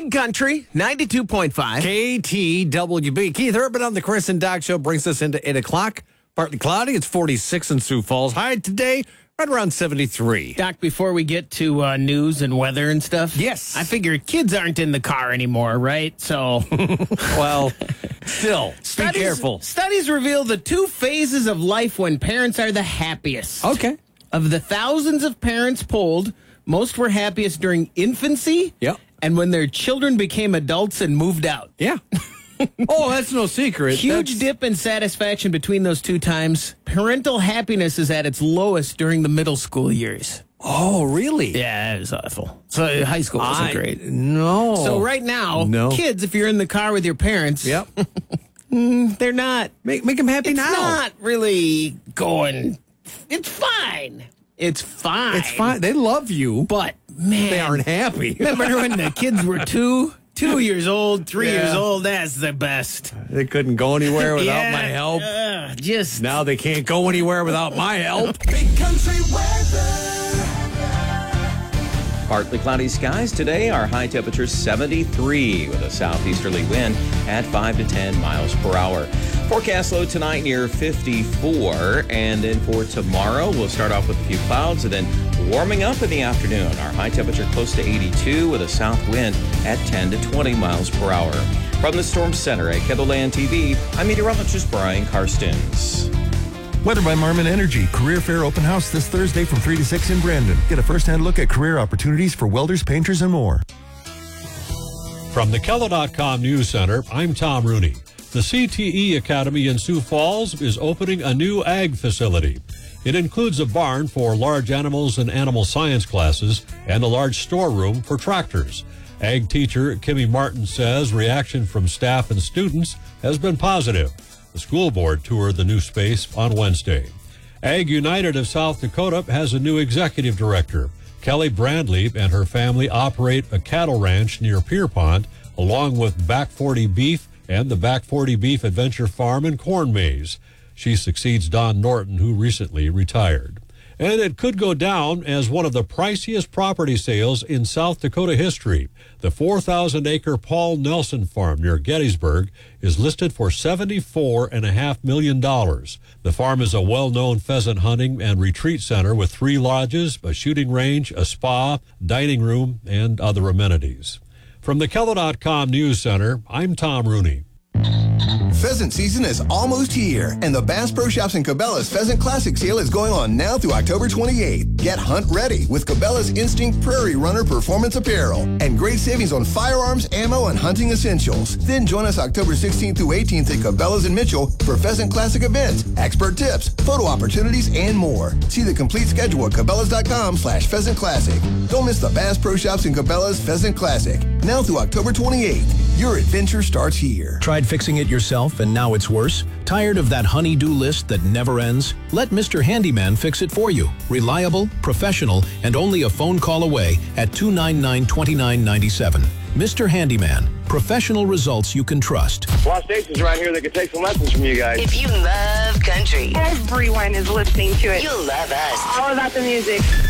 Big Country, 92.5. KTWB. Keith Urban on the Chris and Doc Show brings us into 8 o'clock. Partly cloudy. It's 46 in Sioux Falls. High today, right around 73. Doc, before we get to news and weather and stuff. Yes. I figure kids aren't in the car anymore, right? So, Well, still, be careful. Studies reveal the two phases of life when parents are the happiest. Okay. Of the thousands of parents polled, most were happiest during infancy. Yep. And when their children became adults and moved out. Yeah. Oh, that's no secret. Huge dip in satisfaction between those two times. Parental happiness is at its lowest during the middle school years. Oh, really? Yeah, it was awful. So high school wasn't great. No. So right now, kids, if you're in the car with your parents, Yep. they're not. Make them happy It's now. not really going. It's fine. It's fine. It's fine. They love you, But, man. they aren't happy. Remember when the kids were 2 years old, 3 years old? That's the best. They couldn't go anywhere without Yeah, my help. Just. Now they can't go anywhere without my help. Big Country weather. Partly cloudy skies today. Our high temperature 73 with a southeasterly wind at 5 to 10 miles per hour. Forecast low tonight near 54. And then for tomorrow, we'll start off with a few clouds and then warming up in the afternoon. Our high temperature close to 82 with a south wind at 10 to 20 miles per hour. From the Storm Center at KENDLE TV, I'm meteorologist Brian Karstens. Weather by Marmon Energy. Career Fair Open House this Thursday from 3 to 6 in Brandon. Get a first-hand look at career opportunities for welders, painters, and more. From the KELO.com News Center, I'm Tom Rooney. The CTE Academy in Sioux Falls is opening a new ag facility. It includes a barn for large animals and animal science classes and a large storeroom for tractors. Ag teacher Kimmy Martin says reaction from staff and students has been positive. The school board toured the new space on Wednesday. Ag United of South Dakota has a new executive director. Kelly Brandley and her family operate a cattle ranch near Pierpont, along with Back 40 Beef and the Back 40 Beef Adventure Farm and Corn Maze. She succeeds Don Norton, who recently retired. And it could go down as one of the priciest property sales in South Dakota history. The 4,000-acre Paul Nelson Farm near Gettysburg is listed for $74.5 million. The farm is a well-known pheasant hunting and retreat center with 3 lodges, a shooting range, a spa, dining room, and other amenities. From the KELO.com News Center, I'm Tom Rooney. Pheasant season is almost here, and the Bass Pro Shops and Cabela's Pheasant Classic Sale is going on now through October 28th. Get hunt ready with Cabela's Instinct Prairie Runner Performance Apparel and great savings on firearms, ammo, and hunting essentials. Then join us October 16th through 18th at Cabela's in Mitchell for Pheasant Classic events, expert tips, photo opportunities, and more. See the complete schedule at Cabela's.com/Pheasant Classic. Don't miss the Bass Pro Shops and Cabela's Pheasant Classic now through October 28th. Your adventure starts here. Tried fixing it yourself and now it's worse? Tired of that honey-do list that never ends? Let Mr. Handyman fix it for you. Reliable, professional, and only a phone call away at 299-2997. Mr. Handyman. Professional results you can trust. A lot of stations around here that could take some lessons from you guys. If you love country, everyone is listening to it. You'll love us. All about the music.